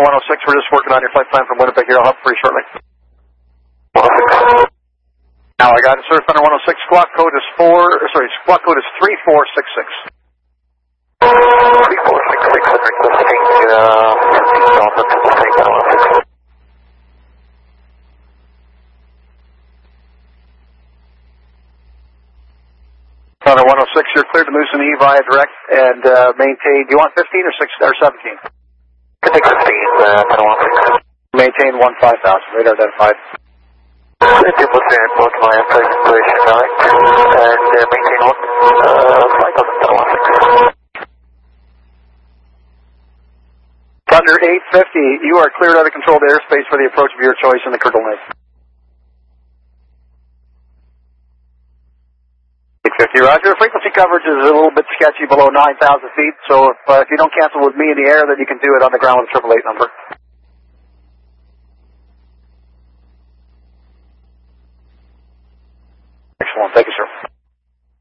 Thunder 106, we're just working on your flight plan from Winnipeg here. I'll have pretty shortly. Now I got it, sir. Thunder 106, squawk code is 3466. 3466, requesting 15,000, Thunder 106, you're cleared to move to E via direct and maintain. Do you want 15 or 17? Take 15, Thunder 106. Maintain 15,000. Radar identified. 50% both my presentation right and maintain 5,000, Thunder 106. Thunder 850, you are cleared out of controlled airspace for the approach of your choice in the Kirtle Lake. 850, roger. Frequency coverage is a little bit sketchy below 9,000 feet, so if you don't cancel with me in the air, then you can do it on the ground with a 888 number. Excellent. Thank you, sir.